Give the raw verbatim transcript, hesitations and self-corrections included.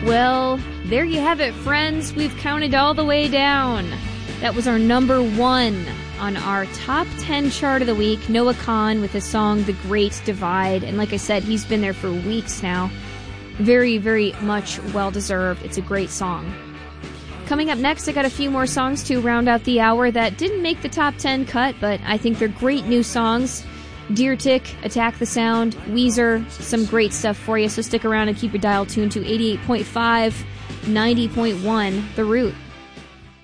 Well, there you have it, friends. We've counted all the way down. That was our number one on our top ten chart of the week, Noah Kahan with his song The Great Divide. And like I said, he's been there for weeks now. Very, very much well-deserved. It's a great song. Coming up next, I got a few more songs to round out the hour that didn't make the top ten cut, but I think they're great new songs. Deer Tick, Attack the Sound, Weezer, some great stuff for you. So stick around and keep your dial tuned to eighty-eight point five, ninety point one, The Root.